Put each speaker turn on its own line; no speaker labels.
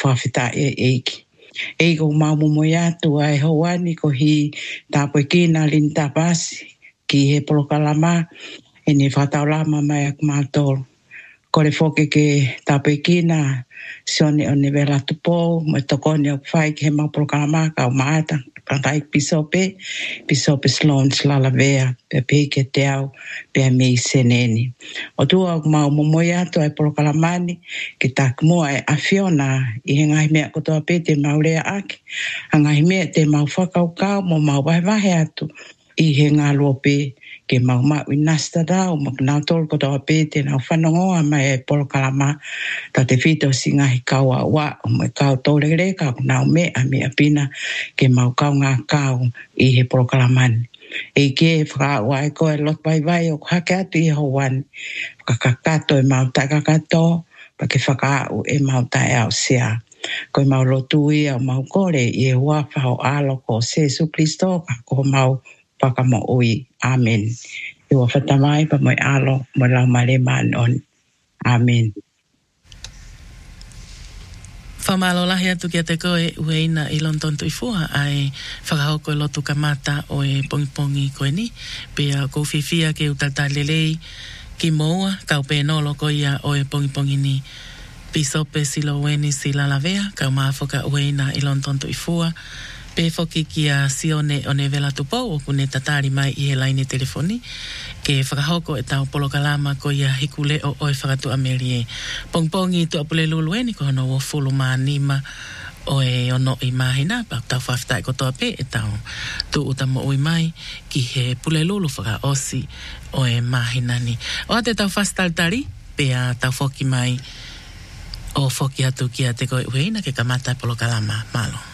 whawhita eiki. Eiko maumomo atu ai hauani ko hi tapo kina lin tapasi ki he polokalama e ni whataulama mai ak mātoro. Ko le foke ke tapo kina sione o ne vela tupo mo tokoni o whai ke he mau polokalama ka o maata kantai pisope Sloan Slalavea pe peke te au pe mei seneni. O tua mau momoy atu ai polokalamani ke tak mua e afiona i he ngai mea kotoa pe te maurea aki. A ngai mea te mau whakaukau mo mau wahe atu i he ngā lope ke mau mau i nasta rau mo nau tolu kotoa pe te nau whanongoa mai e polokalama ta te whito si ngahi kaua wa o mo kau tōrere ka nau mea mea pina ke mau kau ngā kau i he polokalamani. E ke whakaua e koe lot vai o hake atu i hauani. Whakakato e mau tai kakato, pa ke whakaau e mau tai au sea. Koe mau lotu i au mau kore i e wafa o alo ko Jesu Kristo ka ko mau whakamo ui. Amen. I wa whatamai pa moi alo mo lau mare on. Amen.
Whamalo lahi atu kia te koe ueina i lontontu i fua ai whakahoko i lotu kamata o e pongi koe ni. Pea kou whiwhia ke utata lelei ki moua kau pēnolo ko ia o e pongi ni. Pisope Siloweni Slalavea kau maafoka ueina i lontontu i fua. Pe foki kia sione o ne vela tupou o kune tatari mai i he laini telefoni. Ke whakahoko e tau polokalama ko ia hikule o oe whakatu amerie. Pongpongi tu apule lulueni ko hono o fulu maa nima o e ono i mahina. Pa tau whawhitai kotoa pe e tau tu utamo ui mai ki he pule lulu whaka osi o e mahina ni. O ate tau whastaltari pe a tau foki mai o foki atu kia te koe uheina ke kamata polokalama malo.